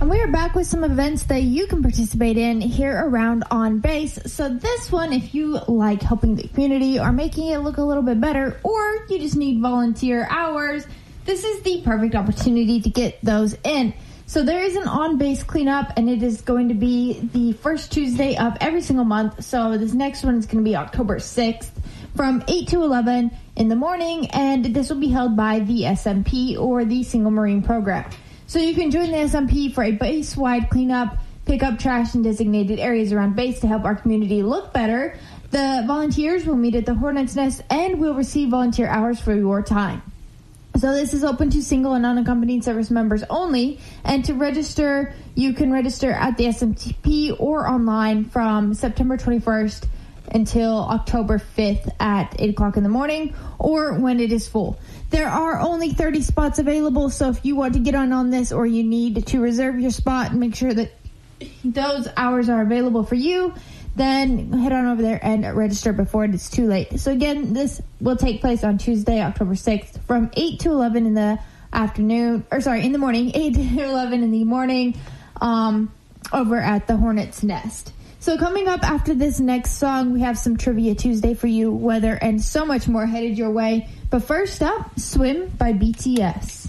And we are back with some events that you can participate in here around On Base. So this one, if you like helping the community or making it look a little bit better, or you just need volunteer hours, this is the perfect opportunity to get those in. So there is an On Base cleanup, and it is going to be the first Tuesday of every single month. So this next one is going to be October 6th from 8 to 11 in the morning, and this will be held by the SMP, or the Single Marine Program. So you can join the SMP for a base-wide cleanup, pick up trash in designated areas around base to help our community look better. The volunteers will meet at the Hornet's Nest and will receive volunteer hours for your time. So this is open to single and unaccompanied service members only. And to register, you can register at the SMP or online from September 21st until October 5th at 8 o'clock in the morning, or when it is full. There are only 30 spots available, so if you want to get on this, or you need to reserve your spot and make sure that those hours are available for you, then head on over there and register before it's too late. So again, this will take place on Tuesday, October 6th from 8 to 11 in the afternoon, in the morning, 8 to 11 in the morning, over at the Hornet's Nest. So coming up after this next song, we have some Trivia Tuesday for you, weather, and so much more headed your way. But first up, Swim by BTS.